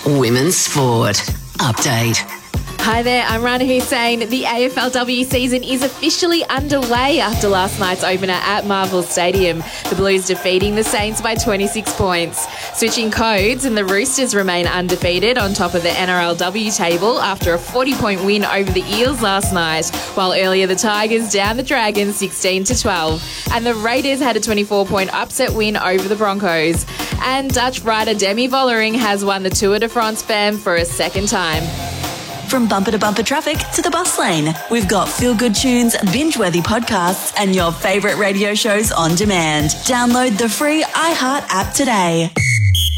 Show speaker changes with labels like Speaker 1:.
Speaker 1: Women's Sport. Update.
Speaker 2: Hi there, I'm Rana Hussain. The AFLW season is officially underway after last night's opener at Marvel Stadium. The Blues defeating the Saints by 26 points. Switching codes, and the Roosters remain undefeated on top of the NRLW table after a 40-point win over the Eels last night, while earlier the Tigers downed the Dragons 16-12. And the Raiders had a 24-point upset win over the Broncos. And Dutch rider Demi Vollering has won the Tour de France Femme for a second time.
Speaker 3: From bumper to bumper traffic to the bus lane, we've got feel-good tunes, binge-worthy podcasts, and your favourite radio shows on demand. Download the free iHeart app today.